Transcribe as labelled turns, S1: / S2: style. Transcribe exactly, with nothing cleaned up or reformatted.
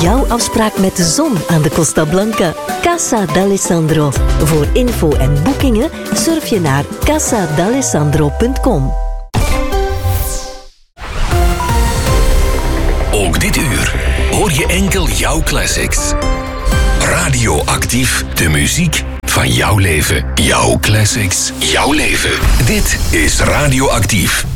S1: jouw afspraak met de zon aan de Costa Blanca. Casa d'Alessandro. Voor info en boekingen surf je naar casa d'alessandro punt com.
S2: Ook dit uur hoor je enkel jouw classics. Radioactief, de muziek van jouw leven. Jouw classics, jouw leven. Dit is Radioactief.